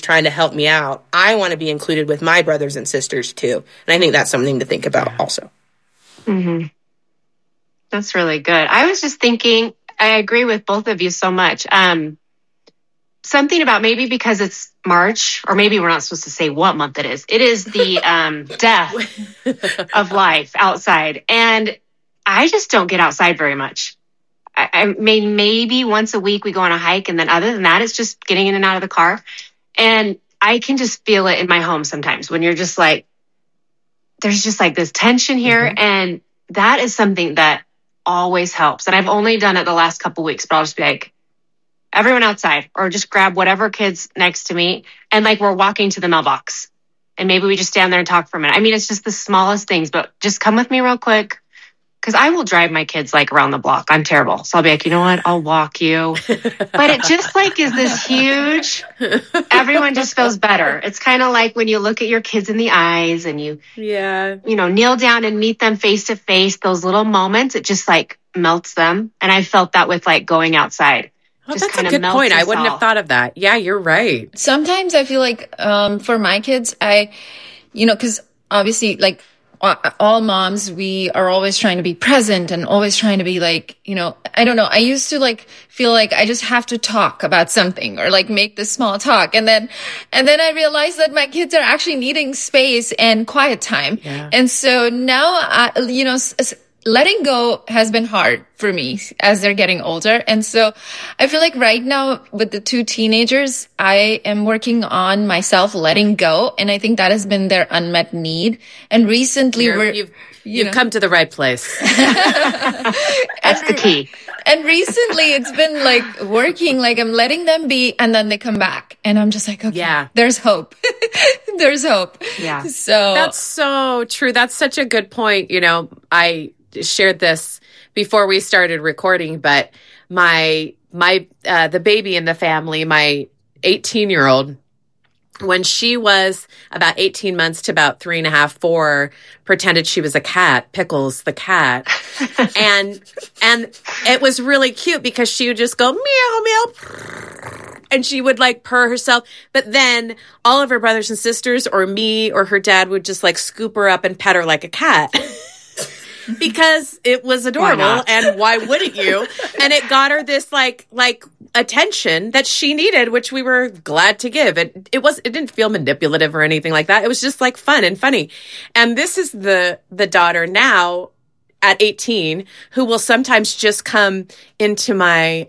trying to help me out, I want to be included with my brothers and sisters too. And I think that's something to think about also. Mm-hmm. That's really good. I was just thinking, I agree with both of you so much. Something about maybe because it's March, or maybe we're not supposed to say what month it is. It is the death of life outside. And I just don't get outside very much. I mean, maybe once a week we go on a hike. And then other than that, it's just getting in and out of the car. And I can just feel it in my home sometimes when you're just like, there's just like this tension here. Mm-hmm. And that is something that always helps. And I've only done it the last couple weeks, but I'll just be like, everyone outside, or just grab whatever kid's next to me. And like, we're walking to the mailbox and maybe we just stand there and talk for a minute. I mean, it's just the smallest things, but just come with me real quick. Cause I will drive my kids like around the block. I'm terrible. So I'll be like, you know what? I'll walk you. But it just like is this huge, everyone just feels better. It's kind of like when you look at your kids in the eyes and you kneel down and meet them face to face, those little moments, it just like melts them. And I felt that with like going outside. Oh, that's a good point. I wouldn't have thought of that. Yeah, you're right. Sometimes I feel like for my kids, because obviously like all moms, we are always trying to be present and always trying to be like, I don't know. I used to like feel like I just have to talk about something or like make this small talk. And then I realized that my kids are actually needing space and quiet time. Yeah. And so now, letting go has been hard for me as they're getting older. And so I feel like right now with the two teenagers, I am working on myself letting go. And I think that has been their unmet need. And recently you've come to the right place. That's the key. And recently it's been like working, like I'm letting them be and then they come back. And I'm just like, okay, there's hope. There's hope. Yeah. So that's so true. That's such a good point. I shared this before we started recording, but the baby in the family, my 18-year-old, when she was about 18 months to about 3.5, 4, pretended she was a cat, Pickles the cat. and it was really cute because she would just go meow, meow. And she would like purr herself. But then all of her brothers and sisters or me or her dad would just like scoop her up and pet her like a cat. Because it was adorable, and why wouldn't you? And it got her this like attention that she needed, which we were glad to give. It didn't feel manipulative or anything like that. It was just like fun and funny. And this is the daughter now at 18 who will sometimes just come into my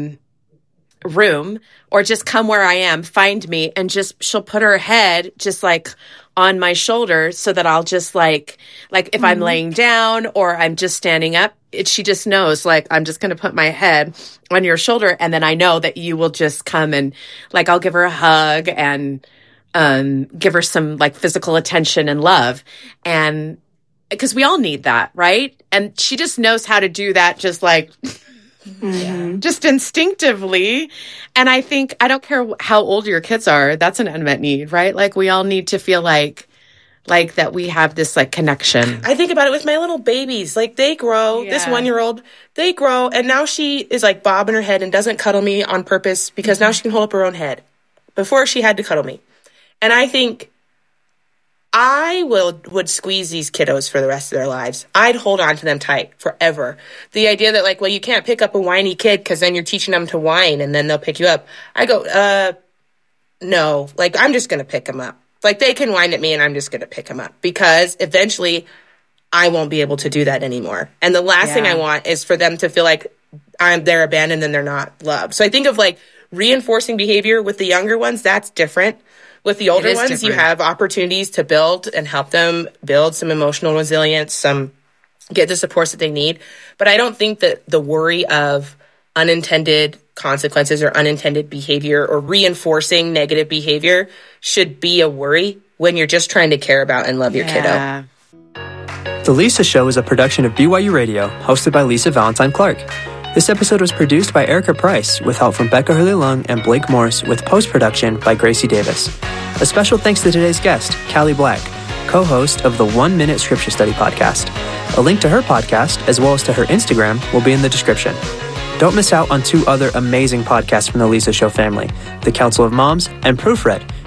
room or just come where I am, find me, and she'll put her head just like on my shoulder so that I'll just like if I'm laying down or I'm just standing up, she just knows like I'm just going to put my head on your shoulder and then I know that you will just come and like I'll give her a hug and give her some like physical attention and love. And because we all need that, right? And she just knows how to do that just like just instinctively. And I think, I don't care how old your kids are, that's an unmet need, right? Like we all need to feel like that we have this like connection. I think about it with my little babies. Like they grow, this 1-year-old, they grow, and now she is like bobbing her head and doesn't cuddle me on purpose because now she can hold up her own head. Before she had to cuddle me. And I think I would squeeze these kiddos for the rest of their lives. I'd hold on to them tight forever. The idea that like, well, you can't pick up a whiny kid because then you're teaching them to whine and then they'll pick you up. I go, no, like I'm just going to pick them up. Like they can whine at me and I'm just going to pick them up because eventually I won't be able to do that anymore. And the last thing I want is for them to feel like they're abandoned and they're not loved. So I think of like reinforcing behavior with the younger ones. That's different. With the older ones, you have opportunities to build and help them build some emotional resilience, get the supports that they need. But I don't think that the worry of unintended consequences or unintended behavior or reinforcing negative behavior should be a worry when you're just trying to care about and love your kiddo. The Lisa Show is a production of BYU Radio, hosted by Lisa Valentine Clark. This episode was produced by Erica Price, with help from Becca Hurley-Lung and Blake Morse, with post-production by Gracie Davis. A special thanks to today's guest, Callie Black, co-host of the 1 Minute Scripture Study podcast. A link to her podcast, as well as to her Instagram, will be in the description. Don't miss out on 2 other amazing podcasts from the Lisa Show family, The Council of Moms and Proofread,